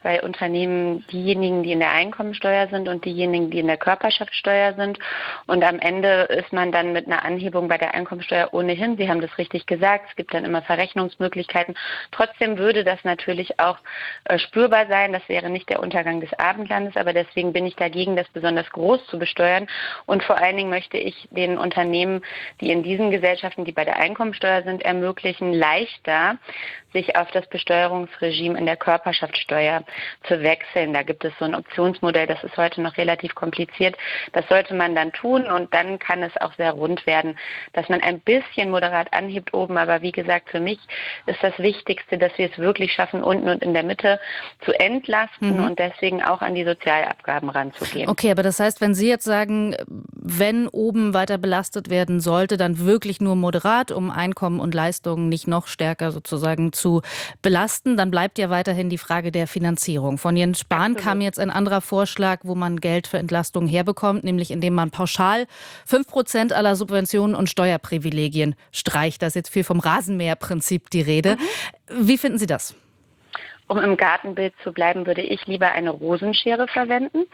bei Unternehmen diejenigen, die in der Einkommensteuer sind und diejenigen, die in der Körperschaftssteuer sind. Und am Ende ist man dann mit einer Anhebung bei der Einkommensteuer ohnehin. Sie haben das richtig gesagt, es gibt dann immer Verrechnungsmöglichkeiten. Trotzdem würde das natürlich auch spürbar sein. Das wäre nicht der Untergang des Abendlandes, aber deswegen bin ich dagegen, das besonders groß zu besteuern. Und vor allen Dingen möchte ich den Unternehmen, die in diesen Gesellschaften, die bei der Einkommensteuer sind, ermöglichen, leichter sich auf das Besteuerungsregime in der Körperschaftssteuer zu wechseln. Da gibt es so ein Optionsmodell, das ist heute noch relativ kompliziert. Das sollte man dann tun und dann kann es auch sehr rund werden, dass man ein bisschen moderat anhebt oben. Aber wie gesagt, für mich ist das Wichtigste, dass wir es wirklich schaffen, unten und in der Mitte zu entlasten und deswegen auch an die Sozialabgaben ranzugehen. Okay, aber das heißt, wenn Sie jetzt sagen, wenn oben weiter belastet werden sollte, dann wirklich nur moderat, um Einkommen und Leistungen nicht noch stärker sozusagen zu belasten, dann bleibt ja weiterhin die Frage der Finanzierung. Von Jens Spahn kam jetzt ein anderer Vorschlag, wo man Geld für Entlastungen herbekommt, nämlich indem man pauschal 5% aller Subventionen und Steuerprivilegien streicht. Da ist jetzt viel vom Rasenmäherprinzip die Rede. Wie finden Sie das? Um im Gartenbild zu bleiben, würde ich lieber eine Rosenschere verwenden.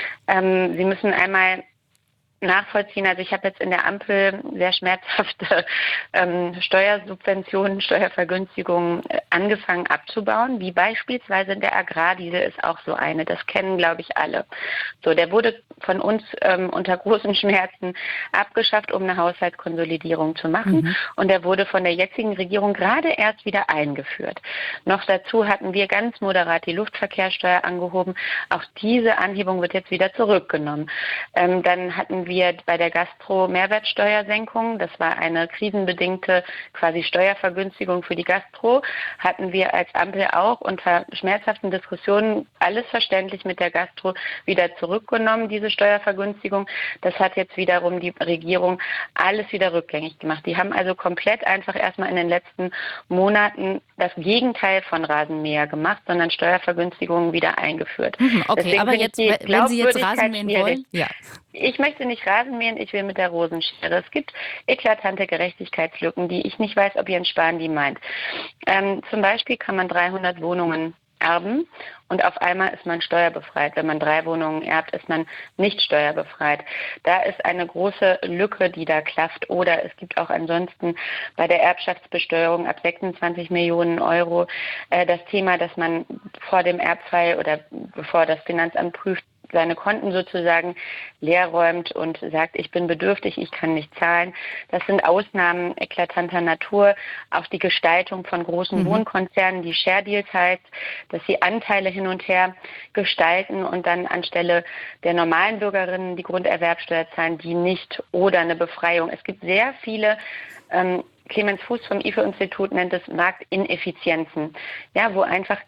Sie müssen einmal nachvollziehen. Also ich habe jetzt in der Ampel sehr schmerzhafte Steuersubventionen, Steuervergünstigungen angefangen abzubauen, wie beispielsweise der Agrardiesel ist auch so eine. Das kennen, glaube ich, alle. So, der wurde von uns unter großen Schmerzen abgeschafft, um eine Haushaltskonsolidierung zu machen. Und der wurde von der jetzigen Regierung gerade erst wieder eingeführt. Noch dazu hatten wir ganz moderat die Luftverkehrssteuer angehoben. Auch diese Anhebung wird jetzt wieder zurückgenommen. Dann hatten wir bei der Gastro Mehrwertsteuersenkung, das war eine krisenbedingte quasi Steuervergünstigung für die Gastro, hatten wir als Ampel auch unter schmerzhaften Diskussionen alles verständlich mit der Gastro wieder zurückgenommen, diese Steuervergünstigung. Das hat jetzt wiederum die Regierung alles wieder rückgängig gemacht. Die haben also komplett einfach erstmal in den letzten Monaten das Gegenteil von Rasenmäher gemacht, sondern Steuervergünstigungen wieder eingeführt. Okay, deswegen aber jetzt, wenn Sie jetzt Rasenmähen wollen, ja. Ich möchte nicht Rasenmähen, ich will mit der Rosenschere. Es gibt eklatante Gerechtigkeitslücken, die ich nicht weiß, ob Jens Spahn die meint. Zum Beispiel kann man 300 Wohnungen erben und auf einmal ist man steuerbefreit. Wenn man 3 Wohnungen erbt, ist man nicht steuerbefreit. Da ist eine große Lücke, die da klafft. Oder es gibt auch ansonsten bei der Erbschaftsbesteuerung ab 26 Millionen Euro das Thema, dass man vor dem Erbfall oder bevor das Finanzamt prüft, seine Konten sozusagen leerräumt und sagt, ich bin bedürftig, ich kann nicht zahlen. Das sind Ausnahmen eklatanter Natur. Auch die Gestaltung von großen Wohnkonzernen, die Share Deals heißt, dass sie Anteile hin und her gestalten und dann anstelle der normalen Bürgerinnen die Grunderwerbsteuer zahlen, die nicht, oder eine Befreiung. Es gibt sehr viele Clemens Fuß vom IFO-Institut nennt es Marktineffizienzen, ja, wo einfach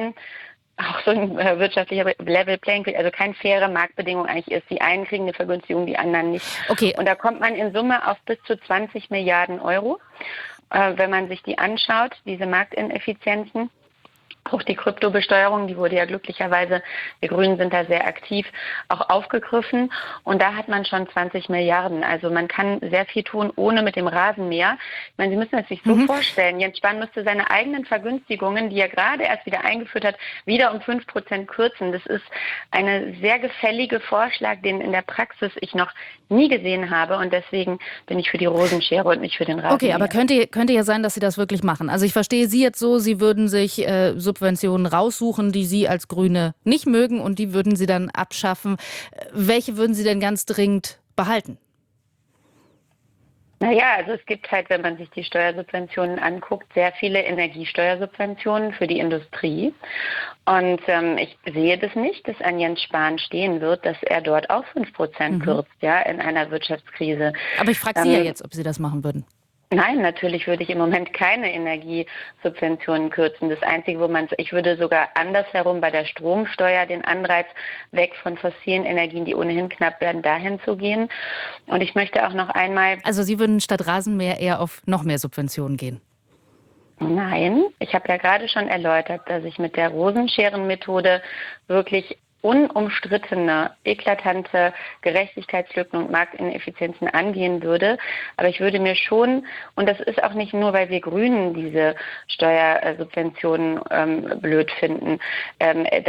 auch so ein wirtschaftlicher Level Playing Field, also keine faire Marktbedingung eigentlich ist. Die einen kriegen eine Vergünstigung, die anderen nicht. Okay. Und da kommt man in Summe auf bis zu 20 Milliarden Euro, wenn man sich die anschaut, diese Marktineffizienzen. Auch die Kryptobesteuerung, die wurde ja glücklicherweise, wir Grünen sind da sehr aktiv, auch aufgegriffen. Und da hat man schon 20 Milliarden. Also man kann sehr viel tun, ohne mit dem Rasenmäher. Ich meine, Sie müssen es sich so vorstellen, Jens Spahn müsste seine eigenen Vergünstigungen, die er gerade erst wieder eingeführt hat, wieder um 5% kürzen. Das ist ein sehr gefälliger Vorschlag, den in der Praxis ich noch nie gesehen habe. Und deswegen bin ich für die Rosenschere und nicht für den Rasenmäher. Okay, aber könnte ja sein, dass Sie das wirklich machen. Also ich verstehe Sie jetzt so, Sie würden sich Subventionen raussuchen, die Sie als Grüne nicht mögen und die würden Sie dann abschaffen. Welche würden Sie denn ganz dringend behalten? Naja, also es gibt halt, wenn man sich die Steuersubventionen anguckt, sehr viele Energiesteuersubventionen für die Industrie. Und ich sehe das nicht, dass an Jens Spahn stehen wird, dass er dort auch 5% kürzt, ja, in einer Wirtschaftskrise. Aber ich frage Sie ja jetzt, ob Sie das machen würden. Nein, natürlich würde ich im Moment keine Energiesubventionen kürzen. Das Einzige, ich würde sogar andersherum bei der Stromsteuer den Anreiz weg von fossilen Energien, die ohnehin knapp werden, dahin zu gehen. Und ich möchte auch noch einmal... Also Sie würden statt Rasenmäher eher auf noch mehr Subventionen gehen? Nein, ich habe ja gerade schon erläutert, dass ich mit der Rosenscherenmethode wirklich unumstrittene, eklatante Gerechtigkeitslücken und Marktineffizienzen angehen würde. Aber ich würde mir schon, und das ist auch nicht nur, weil wir Grünen diese Steuersubventionen blöd finden,